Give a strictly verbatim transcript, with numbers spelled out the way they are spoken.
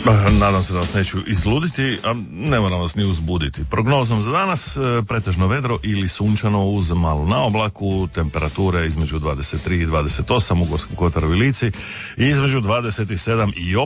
Nadam se da vas neću izluditi, a ne moram vas ni uzbuditi. Prognozom za danas pretežno vedro ili sunčano uz malo na oblaku, temperature između dvadeset tri i dvadeset osam u Gorskom kotaru i Lici i između dvadeset sedam i